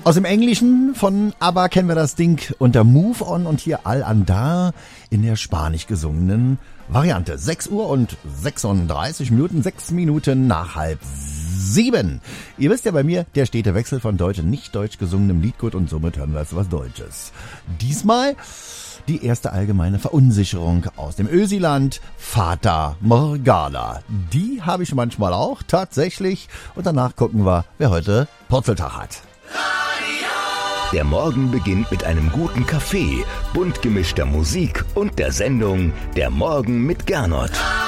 Aus dem Englischen von ABBA kennen wir das Ding unter Move On und hier Al Andar in der spanisch gesungenen Variante. 6 Uhr und 36 Minuten, 6 Minuten nach 6:30. Ihr wisst ja bei mir, der stete Wechsel von deutsch und nicht deutsch gesungenem Liedgut und somit hören wir jetzt was Deutsches. Diesmal die erste allgemeine Verunsicherung aus dem Ösiland, Fata Morgana. Die habe ich manchmal auch, tatsächlich. Und danach gucken wir, wer heute Purzeltag hat. Der Morgen beginnt mit einem guten Kaffee, bunt gemischter Musik und der Sendung Der Morgen mit Gernot.